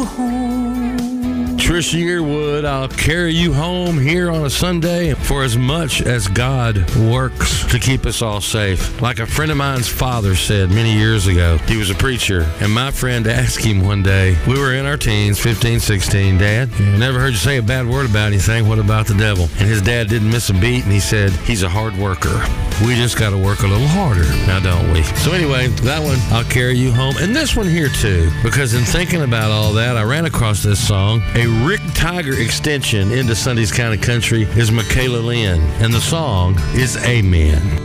home. Trisha Yearwood, I'll carry you home here on a Sunday for as much as God works to keep us all safe. Like a friend of mine's father said many years ago, he was a preacher, and my friend asked him one day, we were in our teens, 15, 16, Dad, I never heard you say a bad word about anything. What about the devil? And his dad didn't miss a beat, and he said, he's a hard worker. We just got to work a little harder, now don't we? So anyway, that one, I'll carry you home. And this one here too, because in thinking about all that, I ran across this song. A Rick Tiger extension into Sunday's Kind of Country is Michaela Lynn, and the song is Amen.